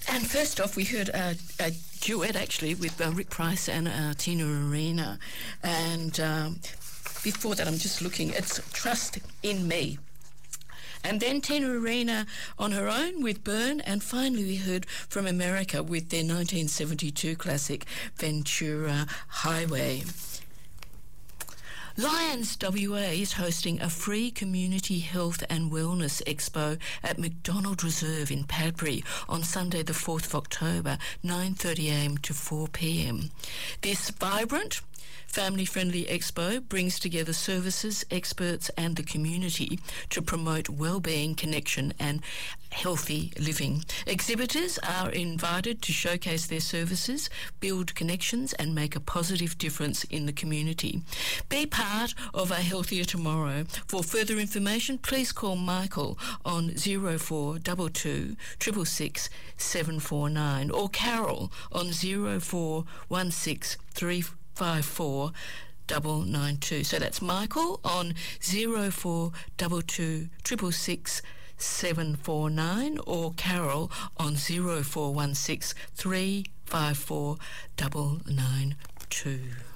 And first off, we heard a duet, actually, with Rick Price and Tina Arena. And before that, I'm just looking, it's Trust in Me. And then Tina Arena on her own with Burn. And finally, we heard from America with their 1972 classic, Ventura Highway. Lions WA is hosting a free community health and wellness expo at McDonald Reserve in Padbury on Sunday the 4th of October, 9:30am to 4pm. This vibrant, family-friendly expo brings together services, experts and the community to promote well-being, connection and healthy living. Exhibitors are invited to showcase their services, build connections and make a positive difference in the community. Be part of a healthier tomorrow. For further information, please call Michael on 0422 666 749 or Carol on 0416 354 992. So that's Michael on 0422 666 749 or Carol on 0416 354 992.